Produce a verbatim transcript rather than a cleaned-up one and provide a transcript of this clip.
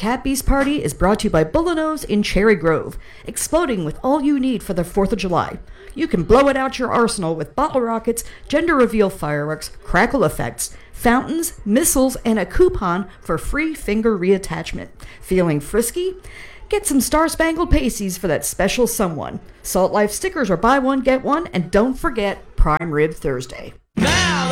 Cat Beast Party is brought to you by Bullino's in Cherry Grove, exploding with all you need for the fourth of July. You can blow it out your arsenal with bottle rockets, gender reveal fireworks, crackle effects, fountains, missiles, and a coupon for free finger reattachment. Feeling frisky? Get some Star-Spangled Pasties for that special someone. Salt Life stickers are buy one, get one, and don't forget Prime Rib Thursday. Now!